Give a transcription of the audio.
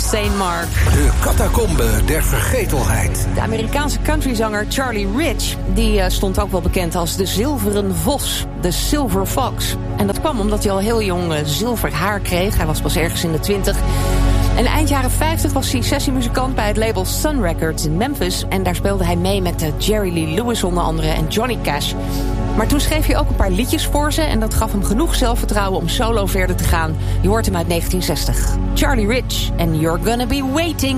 St. Mark. De catacombe der vergetelheid. De Amerikaanse countryzanger Charlie Rich, die stond ook wel bekend als de zilveren vos, de Silver Fox. En dat kwam omdat hij al heel jong zilver haar kreeg. Hij was pas ergens in de 20. En eind jaren 50 was hij sessiemuzikant bij het label Sun Records in Memphis. En daar speelde hij mee met Jerry Lee Lewis onder andere en Johnny Cash. Maar toen schreef hij ook een paar liedjes voor ze en dat gaf hem genoeg zelfvertrouwen om solo verder te gaan. Je hoort hem uit 1960. Charlie Rich en You're Gonna Be Waiting.